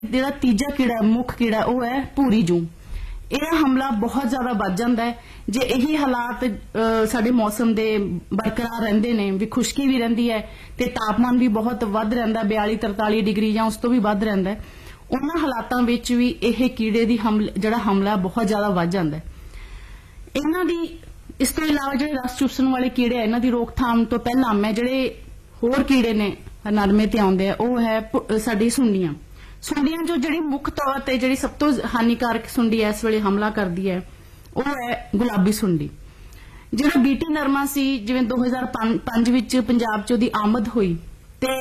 ਜਿਹੜਾ ਤੀਜਾ ਕੀੜਾ ਮੁੱਖ ਕੀੜਾ ਉਹ ਹੈ ਭੂਰੀ ਜੂੰ। ਇਹ ਹਮਲਾ ਬਹੁਤ ਜ਼ਿਆਦਾ ਵੱਧ ਜਾਂਦਾ ਹੈ ਜੇ ਇਹੀ ਹਾਲਾਤ ਸਾਡੇ ਮੌਸਮ ਦੇ ਬਰਕਰਾਰ ਰਹਿੰਦੇ ਨੇ, ਵੀ ਖੁਸ਼ਕੀ ਵੀ ਰਹਿੰਦੀ ਹੈ ਤੇ ਤਾਪਮਾਨ ਵੀ ਬਹੁਤ ਵੱਧ ਰਹਿੰਦਾ 42-43 ਡਿਗਰੀ ਜਾਂ ਉਸ ਤੋਂ ਵੀ ਵੱਧ ਰਹਿੰਦਾ। ਉਹਨਾਂ ਹਾਲਾਤਾਂ ਵਿੱਚ ਵੀ ਇਹ ਕੀੜੇ ਦੀ ਜਿਹੜਾ ਹਮਲਾ ਬਹੁਤ ਜ਼ਿਆਦਾ ਵੱਧ ਜਾਂਦਾ ਹੈ। ਇਹਨਾਂ ਦੀ ਇਸ ਤੋਂ ਇਲਾਵਾ ਜਿਹੜੇ ਰਸ ਚੂਸਣ ਵਾਲੇ ਕੀੜੇ ਆ ਇਹਨਾਂ ਦੀ ਰੋਕਥਾਮ ਤੋਂ ਪਹਿਲਾਂ ਮੈਂ ਜਿਹੜੇ ਹੋਰ ਕੀੜੇ ਨੇ ਨਰਮੇ ਤੇ ਆਉਂਦੇ ਆ ਉਹ ਹੈ ਸਾਡੀ ਸੁੰਡੀਆਂ। ਸੁੰਡੀਆਂ ਜੋ ਜਿਹੜੀ ਮੁੱਖ ਤੌਰ ਤੇ ਜਿਹੜੀ ਸਭ ਤੋਂ ਹਾਨੀਕਾਰਕ ਸੁੰਡੀ ਇਸ ਵੇਲੇ ਹਮਲਾ ਕਰਦੀ ਹੈ ਉਹ ਹੈ ਗੁਲਾਬੀ ਸੁੰਡੀ। ਜਿਹੜਾ ਬੀਟੀ ਨਰਮਾ ਸੀ ਜਿਵੇਂ 2005 ਵਿੱਚ ਪੰਜਾਬ 'ਚ ਉਹਦੀ ਆਮਦ ਹੋਈ ਤੇ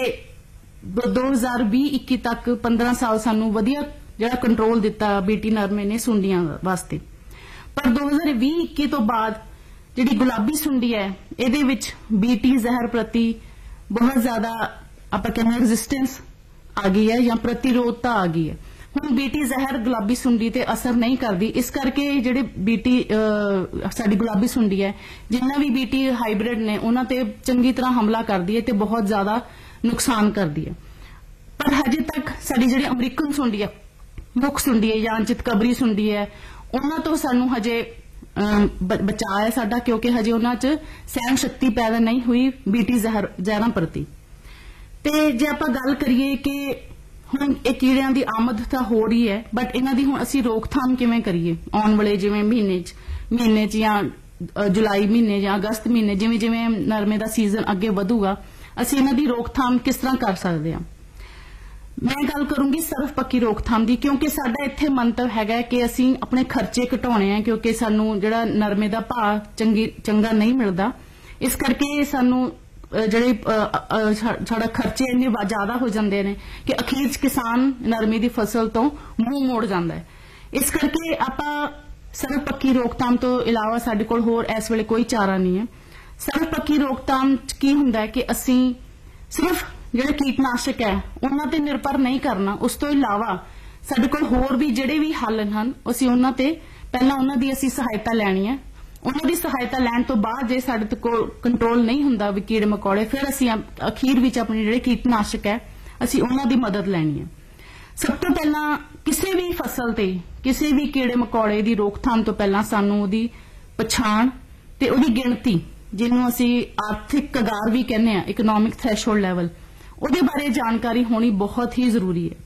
2020-21 ਤੱਕ 15 ਸਾਲ ਸਾਨੂੰ ਵਧੀਆ ਜਿਹੜਾ ਕੰਟਰੋਲ ਦਿੱਤਾ ਬੀਟੀ ਨਰਮੇ ਨੇ ਸੁੰਡੀਆਂ ਵਾਸਤੇ। ਪਰ 2020-21 ਤੋਂ ਬਾਅਦ ਜਿਹੜੀ ਗੁਲਾਬੀ ਸੁੰਡੀ ਹੈ ਇਹਦੇ ਵਿੱਚ ਬੀਟੀ ਜ਼ਹਿਰ ਪ੍ਰਤੀ ਬਹੁਤ ਜ਼ਿਆਦਾ ਆਪਾਂ ਕਹਿੰਦੇ ਰੈਜ਼ਿਸਟੈਂਸ ਆ ਗਈ ਹੈ ਜਾਂ ਪ੍ਰਤੀਰੋਧਤਾ ਆ ਗਈ ਹੈ। ਹੁਣ ਬੀਟੀ ਜ਼ਹਿਰ ਗੁਲਾਬੀ ਸੁੰਡੀ ਤੇ ਅਸਰ ਨਹੀਂ ਕਰਦੀ, ਇਸ ਕਰਕੇ ਜਿਹੜੇ ਬੀਟੀ ਸਾਡੀ ਗੁਲਾਬੀ ਸੁੰਡੀ ਹੈ ਜਿੰਨਾ ਵੀ ਬੀਟੀ ਹਾਈਬ੍ਰਿਡ ਨੇ ਉਹਨਾਂ ਤੇ ਚੰਗੀ ਤਰ੍ਹਾਂ ਹਮਲਾ ਕਰਦੀ ਹੈ ਤੇ ਬਹੁਤ ਜ਼ਿਆਦਾ ਨੁਕਸਾਨ ਕਰਦੀ ਹੈ। ਪਰ ਹਜੇ ਤੱਕ ਸਾਡੀ ਜਿਹੜੀ ਅਮਰੀਕਨ ਸੁੰਡੀ ਹੈ ਮੁੱਖ ਸੁੰਡੀ ਹੈ ਜਾਂ ਚਿਤਕਬਰੀ ਸੁੰਡੀ ਹੈ ਉਹਨਾਂ ਤੋਂ ਸਾਨੂੰ ਹਜੇ ਬਚਾਅ ਹੈ ਸਾਡਾ, ਕਿਉਂਕਿ ਹਜੇ ਉਹਨਾਂ 'ਚ ਸਹਿਣ ਸ਼ਕਤੀ ਪੈਦਾ ਨਹੀਂ ਹੋਈ ਬੀਟੀ ਜ਼ਹਿਰਾਂ ਪ੍ਰਤੀ। ਤੇ ਜੇ ਆਪਾਂ ਗੱਲ ਕਰੀਏ ਕਿ ਹੁਣ ਇਹ ਕੀੜਿਆਂ ਦੀ ਆਮਦ ਤਾਂ ਹੋ ਰਹੀ ਹੈ ਬਟ ਇਹਨਾਂ ਦੀ ਹੁਣ ਅਸੀਂ ਰੋਕਥਾਮ ਕਿਵੇਂ ਕਰੀਏ ਆਉਣ ਵਾਲੇ ਜਿਵੇਂ ਮਹੀਨੇ 'ਚ ਜਾਂ ਜੁਲਾਈ ਮਹੀਨੇ ਜਾਂ ਅਗਸਤ ਮਹੀਨੇ ਜਿਵੇਂ ਜਿਵੇਂ ਨਰਮੇ ਦਾ ਸੀਜ਼ਨ ਅੱਗੇ ਵਧੂਗਾ ਅਸੀਂ ਇਹਨਾਂ ਦੀ ਰੋਕਥਾਮ ਕਿਸ ਤਰ੍ਹਾਂ ਕਰ ਸਕਦੇ ਹਾਂ। ਮੈਂ ਗੱਲ ਕਰੂੰਗੀ ਸਰਵ ਪੱਕੀ ਰੋਕਥਾਮ ਦੀ, ਕਿਉਂਕਿ ਸਾਡਾ ਇੱਥੇ ਮੰਤਵ ਹੈਗਾ ਕਿ ਅਸੀਂ ਆਪਣੇ ਖਰਚੇ ਘਟਾਉਣੇ ਆ, ਕਿਉਂਕਿ ਸਾਨੂੰ ਜਿਹੜਾ ਨਰਮੇ ਦਾ ਭਾਅ ਚੰਗਾ ਨਹੀਂ ਮਿਲਦਾ। ਇਸ ਕਰਕੇ ਸਾਨੂੰ ਜਿਹੜੇ ਸਾਡਾ ਖਰਚੇ ਇੰਨੇ ਜ਼ਿਆਦਾ ਹੋ ਜਾਂਦੇ ਨੇ ਕਿ ਅਖੀਰ 'ਚ ਕਿਸਾਨ ਨਰਮੇ ਦੀ ਫਸਲ ਤੋਂ ਮੂੰਹ ਮੋੜ ਜਾਂਦਾ ਹੈ। ਇਸ ਕਰਕੇ ਆਪਾਂ ਸਰਵ ਪੱਕੀ ਰੋਕਥਾਮ ਤੋਂ ਇਲਾਵਾ ਸਾਡੇ ਕੋਲ ਹੋਰ ਇਸ ਵੇਲੇ ਕੋਈ ਚਾਰਾ ਨਹੀਂ ਹੈ। ਸਰਵ ਪੱਕੀ ਰੋਕਥਾਮ 'ਚ ਕੀ ਹੁੰਦਾ ਹੈ ਕਿ ਅਸੀਂ ਸਿਰਫ ਜਿਹੜੇ ਕੀਟਨਾਸ਼ਕ ਹੈ ਉਹਨਾਂ ਤੇ ਨਿਰਭਰ ਨਹੀਂ ਕਰਨਾ, ਉਸ ਤੋਂ ਇਲਾਵਾ ਸਾਡੇ ਕੋਲ ਹੋਰ ਵੀ ਜਿਹੜੇ ਵੀ ਹੱਲ ਹਨ ਅਸੀਂ ਉਹਨਾਂ ਤੇ ਪਹਿਲਾਂ ਉਹਨਾਂ ਦੀ ਅਸੀਂ ਸਹਾਇਤਾ ਲੈਣੀ ਹੈ। ਉਹਨਾਂ ਦੀ ਸਹਾਇਤਾ ਲੈਣ ਤੋਂ ਬਾਅਦ ਜੇ ਸਾਡੇ ਕੋਲ ਕੰਟਰੋਲ ਨਹੀਂ ਹੁੰਦਾ ਵੀ ਕੀੜੇ ਮਕੌੜੇ ਫਿਰ ਅਸੀਂ ਅਖੀਰ ਵਿੱਚ ਆਪਣੀ ਜਿਹੜੇ ਕੀਟਨਾਸ਼ਕ ਹੈ ਅਸੀਂ ਉਹਨਾਂ ਦੀ ਮਦਦ ਲੈਣੀ ਹੈ। ਸਭ ਤੋਂ ਪਹਿਲਾਂ ਕਿਸੇ ਵੀ ਫਸਲ ਤੇ ਕਿਸੇ ਵੀ ਕੀੜੇ ਮਕੌੜੇ ਦੀ ਰੋਕਥਾਮ ਤੋਂ ਪਹਿਲਾਂ ਸਾਨੂੰ ਉਹਦੀ ਪਛਾਣ ਤੇ ਉਹਦੀ ਗਿਣਤੀ ਜਿਹਨੂੰ ਅਸੀਂ ਆਰਥਿਕ ਕਗਾਰ ਵੀ ਕਹਿੰਦੇ ਆ ਇਕਨੋਮਿਕ ਥ੍ਰੈਸ਼ਹੋਲਡ ਲੈਵਲ ਉਹਦੇ ਬਾਰੇ ਜਾਣਕਾਰੀ ਹੋਣੀ ਬਹੁਤ ਹੀ ਜ਼ਰੂਰੀ ਹੈ।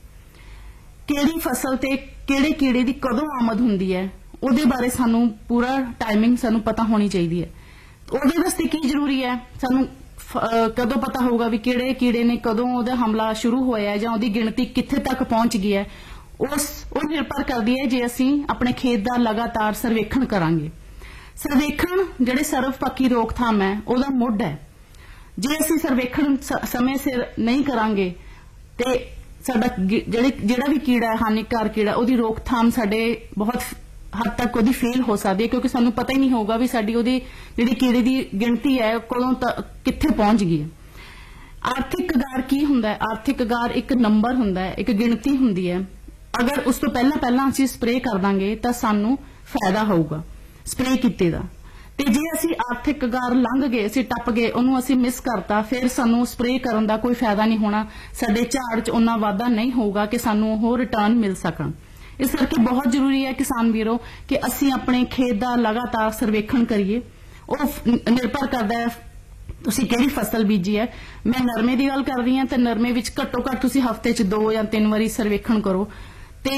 ਕਿਹੜੀ ਫਸਲ ਤੇ ਕਿਹੜੇ ਕੀੜੇ ਦੀ ਕਦੋਂ ਆਮਦ ਹੁੰਦੀ ਹੈ ਉਹਦੇ ਬਾਰੇ ਸਾਨੂੰ ਪੂਰਾ ਟਾਈਮਿੰਗ ਸਾਨੂੰ ਪਤਾ ਹੋਣੀ ਚਾਹੀਦੀ ਹੈ। ਉਹਦੇ ਵਾਸਤੇ ਕੀ ਜ਼ਰੂਰੀ ਹੈ ਸਾਨੂੰ ਕਦੋਂ ਪਤਾ ਹੋਊਗਾ ਵੀ ਕਿਹੜੇ ਕੀੜੇ ਨੇ ਕਦੋਂ ਉਹਦਾ ਹਮਲਾ ਸ਼ੁਰੂ ਹੋਇਆ ਜਾਂ ਉਹਦੀ ਗਿਣਤੀ ਕਿੱਥੇ ਤੱਕ ਪਹੁੰਚ ਗਈ ਹੈ ਉਹ ਨਿਰਭਰ ਕਰਦੀ ਹੈ ਜੇ ਅਸੀਂ ਆਪਣੇ ਖੇਤ ਦਾ ਲਗਾਤਾਰ ਸਰਵੇਖਣ ਕਰਾਂਗੇ। ਸਰਵੇਖਣ ਜਿਹੜੇ ਸਰਵ ਪੱਕੀ ਰੋਕਥਾਮ ਹੈ ਉਹਦਾ ਮੁੱਢ ਹੈ। ਜੇ ਅਸੀਂ ਸਰਵੇਖਣ ਸਮੇਂ ਸਿਰ ਨਹੀਂ ਕਰਾਂਗੇ ਤੇ ਸਾਡਾ ਜਿਹੜਾ ਵੀ ਕੀੜਾ ਹੈ ਹਾਨੀਕਾਰਕ ਕੀੜਾ ਉਹਦੀ ਰੋਕਥਾਮ ਸਾਡੇ ਬਹੁਤ ਹੱਦ ਤੱਕ ਉਹਦੀ ਫੇਲ ਹੋ ਸਕਦੀ ਹੈ, ਕਿਉਂਕਿ ਸਾਨੂੰ ਪਤਾ ਹੀ ਨਹੀਂ ਹੋਊਗਾ ਵੀ ਸਾਡੀ ਉਹਦੀ ਜਿਹੜੀ ਕੀੜੇ ਦੀ ਗਿਣਤੀ ਹੈ ਕਦੋਂ ਕਿੱਥੇ ਪਹੁੰਚ ਗਈ ਹੈ। ਆਰਥਿਕ ਕਗਾਰ ਕੀ ਹੁੰਦਾ ਹੈ? ਆਰਥਿਕ ਕਗਾਰ ਇੱਕ ਨੰਬਰ ਹੁੰਦਾ ਹੈ, ਇੱਕ ਗਿਣਤੀ ਹੁੰਦੀ ਹੈ। ਅਗਰ ਉਸ ਤੋਂ ਪਹਿਲਾਂ ਅਸੀਂ ਸਪਰੇਅ ਕਰ ਦਾਂਗੇ ਤਾਂ ਸਾਨੂੰ ਫਾਇਦਾ ਹੋਊਗਾ ਸਪਰੇਅ ਕੀਤੇ ਦਾ, ਤੇ ਜੇ ਅਸੀਂ ਆਰਥਿਕ ਕਗਾਰ ਲੰਘ ਗਏ ਅਸੀਂ ਟੱਪ ਗਏ ਉਹਨੂੰ ਅਸੀਂ ਮਿਸ ਕਰਤਾ ਫਿਰ ਸਾਨੂੰ ਸਪਰੇਅ ਕਰਨ ਦਾ ਕੋਈ ਫਾਇਦਾ ਨਹੀਂ ਹੋਣਾ, ਸਾਡੇ ਝਾੜ 'ਚ ਉਨਾ ਵਾਧਾ ਨਹੀਂ ਹੋਊਗਾ ਕਿ ਸਾਨੂੰ ਉਹ ਰਿਟਰਨ ਮਿਲ ਸਕਣ। ਇਸ ਕਰਕੇ ਬਹੁਤ ਜ਼ਰੂਰੀ ਹੈ ਕਿਸਾਨ ਵੀਰੋ ਕਿ ਅਸੀਂ ਆਪਣੇ ਖੇਤ ਦਾ ਲਗਾਤਾਰ ਸਰਵੇਖਣ ਕਰੀਏ। ਉਹ ਨਿਰਭਰ ਕਰਦਾ ਹੈ ਤੁਸੀਂ ਕਿਹੜੀ ਫਸਲ ਬੀਜੀ ਹੈ। ਮੈਂ ਨਰਮੇ ਦੀ ਗੱਲ ਕਰ ਰਹੀ ਹਾਂ ਤਾਂ ਨਰਮੇ ਵਿੱਚ ਘੱਟੋ ਘੱਟ ਤੁਸੀਂ ਹਫ਼ਤੇ 'ਚ 2 ਜਾਂ 3 ਵਾਰੀ ਸਰਵੇਖਣ ਕਰੋ। ਤੇ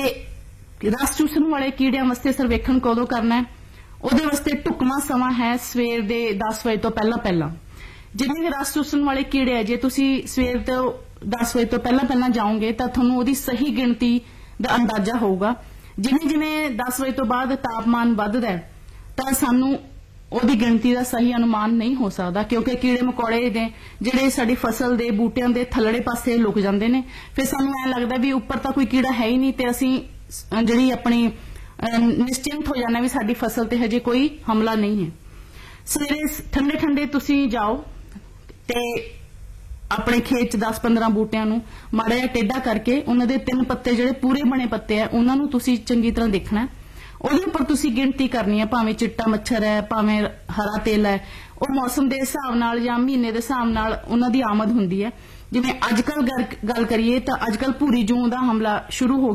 ਰਸ ਚੂਸਣ ਵਾਲੇ ਕੀੜਿਆਂ ਵਾਸਤੇ ਸਰਵੇਖਣ ਕਦੋਂ ਕਰਨਾ ਹੈ? ਉਹਦੇ ਵਾਸਤੇ ਢੁਕਵਾਂ ਸਮਾਂ ਹੈ ਸਵੇਰ ਦੇ 10 ਵਜੇ ਤੋਂ ਪਹਿਲਾਂ। ਜਿੰਨੇ ਵੀ ਰਸ ਚੂਸਣ ਵਾਲੇ ਕੀੜੇ ਹੈ ਜੇ ਤੁਸੀਂ ਸਵੇਰ ਤੋਂ 10 ਵਜੇ ਤੋਂ ਪਹਿਲਾਂ ਜਾਓਗੇ ਤਾਂ ਤੁਹਾਨੂੰ ਉਹਦੀ ਸਹੀ ਗਿਣਤੀ ਦਾ ਅੰਦਾਜ਼ਾ ਹੋਊਗਾ। ਜਿਵੇਂ 10 ਵਜੇ ਤੋਂ ਬਾਅਦ ਤਾਪਮਾਨ ਵੱਧਦਾ ਹੈ ਤਾਂ ਸਾਨੂੰ ਉਹਦੀ ਗਿਣਤੀ ਦਾ ਸਹੀ ਅਨੁਮਾਨ ਨਹੀਂ ਹੋ ਸਕਦਾ, ਕਿਉਂਕਿ ਕੀੜੇ ਮਕੌੜੇ ਨੇ ਜਿਹੜੇ ਸਾਡੀ ਫਸਲ ਦੇ ਬੂਟਿਆਂ ਦੇ ਥੱਲੜੇ ਪਾਸੇ ਲੁਕ ਜਾਂਦੇ ਨੇ। ਫਿਰ ਸਾਨੂੰ ਐਂ ਲੱਗਦਾ ਵੀ ਉੱਪਰ ਤਾਂ ਕੋਈ ਕੀੜਾ ਹੈ ਹੀ ਨਹੀਂ ਤੇ ਅਸੀਂ ਜਿਹੜੀ ਆਪਣੀ ਨਿਸ਼ਚਿੰਤ ਹੋ ਜਾਣਾ ਵੀ ਸਾਡੀ ਫਸਲ ਤੇ ਹਜੇ ਕੋਈ ਹਮਲਾ ਨਹੀਂ ਹੈ। ਸਵੇਰੇ ਠੰਡੇ ਤੁਸੀਂ ਜਾਓ ਤੇ ਆਪਣੇ ਖੇਤ 'ਚ 10-15 ਬੂਟਿਆਂ ਨੂੰ ਮਾੜਾ ਜਿਹਾ ਟੇਢਾ ਕਰਕੇ ਉਹਨਾਂ ਦੇ 3 ਪੱਤੇ ਜਿਹੜੇ ਪੂਰੇ ਬਣੇ ਪੱਤੇ ਆ ਉਹਨਾਂ ਨੂੰ ਤੁਸੀਂ ਚੰਗੀ ਤਰ੍ਹਾਂ ਦੇਖਣਾ। ਉਹਦੇ ਉੱਪਰ ਤੁਸੀਂ ਗਿਣਤੀ ਕਰਨੀ ਹੈ, ਭਾਵੇਂ ਚਿੱਟਾ ਮੱਛਰ ਹੈ ਭਾਵੇਂ ਹਰਾ ਤੇਲ ਹੈ। ਉਹ ਮੌਸਮ ਦੇ ਹਿਸਾਬ ਨਾਲ ਜਾਂ ਮਹੀਨੇ ਦੇ ਹਿਸਾਬ ਨਾਲ ਉਹਨਾਂ ਦੀ ਆਮਦ ਹੁੰਦੀ ਹੈ। ਜਿਵੇਂ ਅੱਜ ਕੱਲ ਗੱਲ ਕਰੀਏ ਤਾਂ ਅੱਜ ਕੱਲ ਭੂਰੀ ਜੂੰ ਦਾ ਹਮਲਾ ਸ਼ੁਰੂ ਹੋ